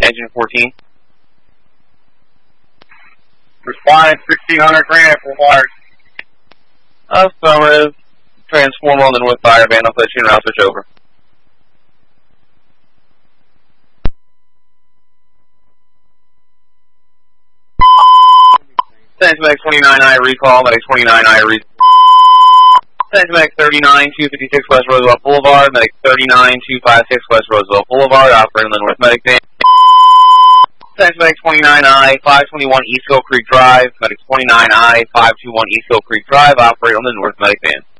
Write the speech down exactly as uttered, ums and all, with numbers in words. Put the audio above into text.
Engine fourteen. Responding sixteen hundred Grand for wires. Affirmative. Transform on the north fire band. I'll place you in route switch over. Thanks, Medic twenty-nine I recall. Medic twenty-nine I recall. Thanks, Medic thirty-nine two fifty-six West Roosevelt Boulevard. Medic thirty-nine two fifty-six West Roosevelt Boulevard. Operating the North Medic Van. Thanks, Medic twenty-nine I five twenty-one East Hill Creek Drive. Medic twenty-nine I five twenty-one East Hill Creek Drive. Operate on the North Medic Van.